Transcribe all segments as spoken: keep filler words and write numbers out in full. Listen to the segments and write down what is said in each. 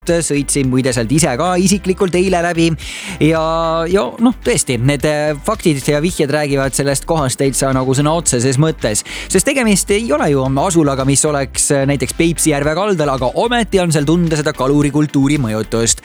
sõitsin muide sealt ise ka isiklikult eile läbi ja, ja noh, tõesti, need faktid ja vihjed räägivad sellest kohast täitsa nagu sõna otseses mõttes, sest tegemist ei ole ju asulaga, mis oleks näiteks Peipsi järve kaldal, aga ometi on seal tunda seda kalurikultuuri mõjutust.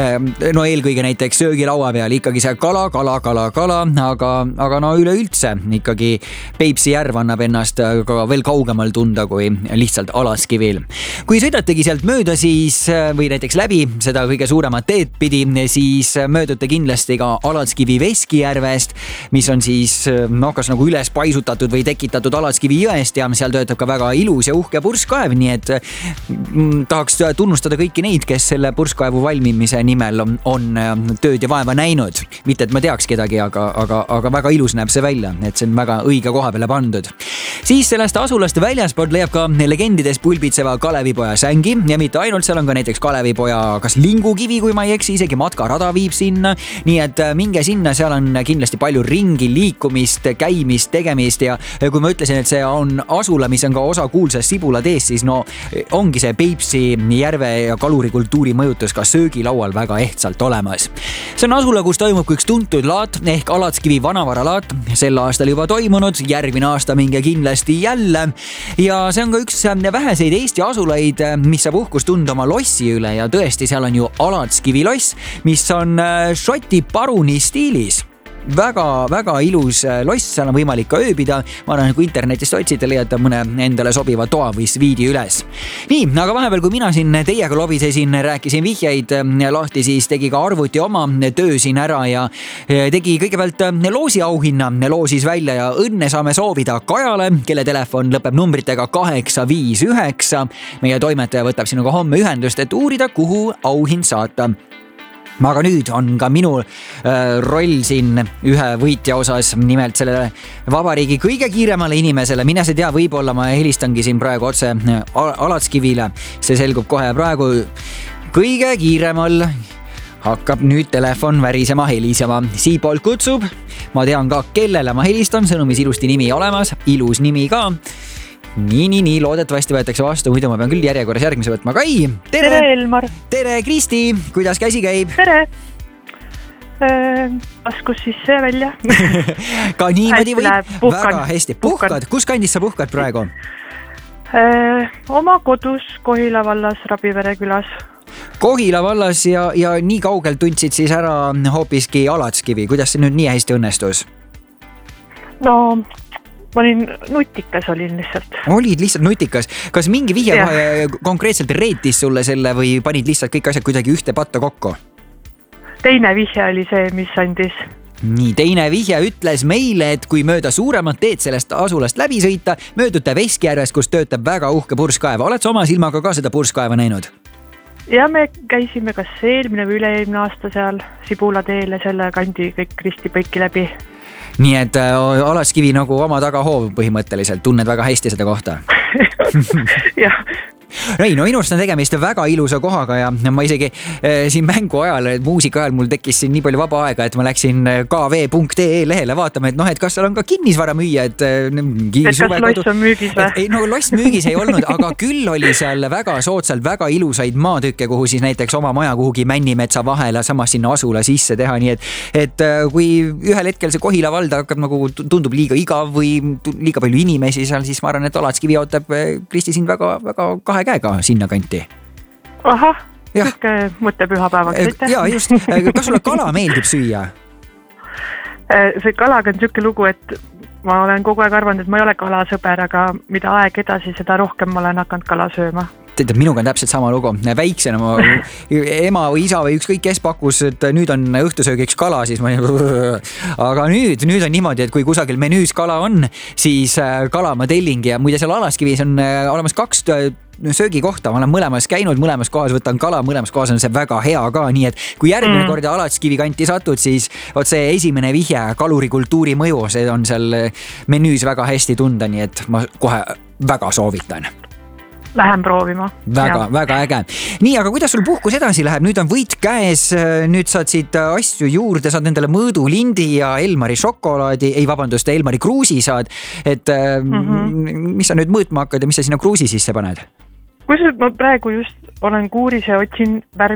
No eelkõige näiteks söögilaua peal ikkagi see kala, kala, kala, kala, aga, aga no üleüldse ikkagi Peipsi järv annab ennast ka veel kaugemal tunda kui lihtsalt Alatskivil. Kui sõidategi sealt mööda, siis või näiteks läbi seda kõige suuremat teed pidi, siis möödute kindlasti ka Alatskivi Veskijärvest, mis on siis noh, kas nagu üles paisutatud või tekitatud Alatskivi jõest ja seal töötab ka väga ilus ja uhke purskkaev, nii et tahaks tunnustada kõiki neid, kes selle purskkaevu valmimise nimel on tööd ja vaeva näinud. Mitte, et ma teaks kedagi, aga, aga, aga väga ilus näeb see välja, et see on väga õige koha peale pandud. Siis sellest asulast väljaspoolt leiab ka legendides pulbitseva Kalevipoja sängi ja mitte ainult, seal on ka näiteks Kalevipoja kas lingukivi, kui ma ei eksi, isegi matkarada viib sinna, nii et minge sinna, seal on kindlasti palju ringi liikumist, käimist, tegemist ja kui ma ütlesin, et see on asula, mis on ka osa kuulsast Sibulateest, siis no ongi see Peipsi järve ja kalurikultuuri mõjutus ka söögilaual väga ehtsalt olemas. See on asula, kus toimub üks tuntud laat ehk Alatskivi vanavaralaat, sel aastal juba toimunud, järgmine aasta minge kindlasti jälle ja see on ka üks väheseid Eesti asulaid, mis saab uhkust tunda oma lossi üle ja tõesti, seal on ju Alatskivi loss, mis on Šoti paruni stiilis. Väga, väga ilus loss, seal on võimalik ka ööbida. Ma arvan, kui internetist otsite, leiate mõne endale sobiva toa või sviidi üles. Nii, aga vahepeal, kui mina siin teiega lobisesin, rääkisin vihjeid lahti, siis tegi ka arvuti oma töö siin ära ja tegi kõigepealt loosi auhinna loosis välja ja õnne saame soovida Kajale, kelle telefon lõpeb numbritega kaheksa viis üheksa. Meie toimetaja võtab sinuga homme ühendust, et uurida, kuhu auhind saata. Aga nüüd on ka minu roll siin ühe võitja osas, nimelt sellele vabariigi kõige kiiremale inimesele. Mine see tea, võib-olla ma helistangi siin praegu otse Alatskivile. See selgub kohe praegu. Kõige kiiremal hakkab nüüd telefon värisema, helisema. Siipolt kutsub. Ma tean ka, kellele ma helistan. Sõnumis ilusti nimi olemas. Ilus nimi ka. Nii, nii, nii, loodetavasti võetakse vastu, muidu ma pean küll järjekorras järgmise võtma. Kai, tere! Tere, Elmar! Tere, Kristi! Kuidas käsi käib? Tere! Laskus sisse välja. Ka niimoodi või? Puhkan. Väga hästi. Puhkad? Kus kandis sa puhkad praegu? Öö, oma kodus Kohila vallas Rabivere külas. Kohila vallas ja, ja nii kaugelt tundsid siis ära hoopiski Alatskivi. Kuidas see nüüd nii hästi õnnestus? No... ma olin nutikas, olin lihtsalt. Olid lihtsalt nutikas. Kas mingi vihje kohe konkreetselt reetis sulle selle või panid lihtsalt kõik asjad kuidagi ühte patta kokku? Teine vihje oli see, mis andis. Nii, teine vihje ütles meile, et kui mööda suuremat teed sellest asulast läbi sõita, möödute Veskijärvest, kus töötab väga uhke purskkaev. Oled sa oma silmaga ka seda purskkaeva näinud? Ja me käisime kas eelmine või üle-eelmine aasta seal Sibula teele selle kandi kõik Kristi põiki läbi. Nii et äh, Alatskivi nagu oma tagahoov põhimõtteliselt, tunned väga hästi seda kohta. Jah. Ei, no minust on tegemist väga ilusa kohaga ja ma isegi eh, siin mängu ajal, muusika ajal mul tekkis siin nii palju vaba aega, et ma läksin k v punkt e lehele vaatama, et noh, et kas seal on ka kinnisvara müüa, et... et kas loss on müügis või? Ei, no loss müügis ei olnud, aga küll oli seal väga soodsalt väga ilusaid maatükke, kuhu siis näiteks oma maja kuhugi Männimetsa vahele, samas sinna asula sisse teha, nii et, et kui ühel hetkel see Kohila valda hakkab nagu tundub liiga igav või liiga palju inimesi seal, siis ma arvan, et Alatskivi ootab Kristi sind väga, väga kahe käega sinna kanti. Ahah, kõik mõtte pühapäevaks. Ja just, kas sulle kala meeldib süüa? See kalaga on niisugune lugu, et ma olen kogu aeg arvanud, et ma ei ole kalasõber, aga mida aeg edasi, seda rohkem ma olen hakanud kala sööma. Tead, minuga on täpselt sama lugu. Väiksena ma, ema või isa või ükskõik kes pakkus, et nüüd on õhtusöögiks kala, siis ma aga nüüd, nüüd on niimoodi, et kui kusagil menüüs kala on, siis kala ma tellingi ja muide seal Alatskivis on olemas kaks söögikohta, ma olen mõlemas käinud, mõlemas kohas võtan kala, mõlemas kohas on see väga hea ka, nii et kui järgmine mm. kord Alatskivi kanti satud, siis oot see esimene vihje kalurikultuuri mõju, see on seal menüüs väga hästi tunda, nii et ma kohe väga soovitan. Lähen proovima. Väga, ja. väga äge. Nii, aga kuidas sul puhkus edasi läheb? Nüüd on võit käes, nüüd saad siit asju juurde, saad endale mõõdulindi ja Elmari šokolaadi, ei vabandust, Elmari kruusi saad, et mm-hmm. mis sa nüüd mõõtma hakkad ja mis sa sinna kruusi sisse paned? Kusjuures ma praegu just olen kuuris ja otsin värvi